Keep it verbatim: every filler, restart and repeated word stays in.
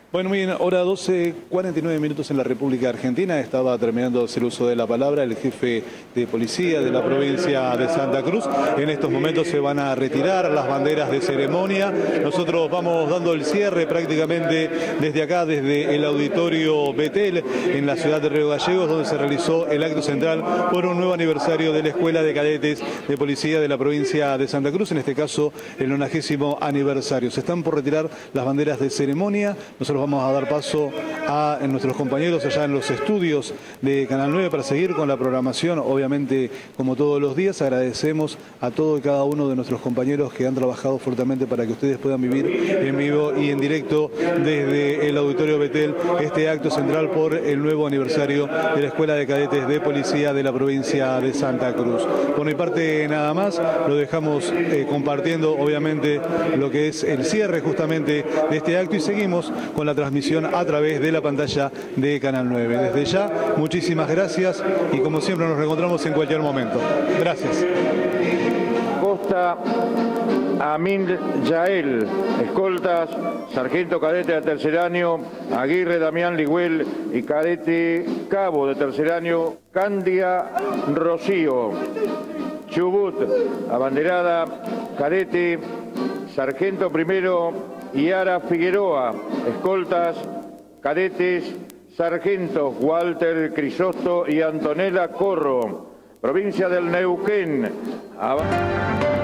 Bueno, muy bien, hora doce, cuarenta y nueve minutos en la República Argentina. Estaba terminando el uso de la palabra el jefe de policía de la provincia de Santa Cruz. En estos momentos se van a retirar las banderas de ceremonia. Nosotros vamos dando el cierre prácticamente desde acá, desde el auditorio Betel, en la ciudad de Río Gallegos, donde se realizó el acto central por un nuevo aniversario de la Escuela de Cadetes de Policía de la provincia de Santa Cruz, en este caso el nonagésimo aniversario. Se están por retirar las banderas de ceremonia. Nosotros vamos a dar paso a nuestros compañeros allá en los estudios de Canal nueve para seguir con la programación. Obviamente, como todos los días, agradecemos a todo y cada uno de nuestros compañeros que han trabajado fuertemente para que ustedes puedan vivir en vivo y en directo desde el auditorio Betel este acto central por el nuevo aniversario de la Escuela de Cadetes de Policía de la provincia de Santa Cruz. Por mi parte, nada más, lo dejamos eh, compartiendo obviamente lo que es el cierre justamente de este acto y seguimos con la transmisión a través de la pantalla de Canal nueve. Desde ya, muchísimas gracias y como siempre nos reencontramos en cualquier momento. Gracias. Costa Amin Yael, escoltas, sargento cadete de tercer año, Aguirre Damián Ligüel y cadete cabo de tercer año, Candia Rocío. Chubut, abanderada, cadete, sargento primero, Yara Figueroa, escoltas, cadetes, sargentos Walter Crisosto y Antonella Corro, provincia del Neuquén.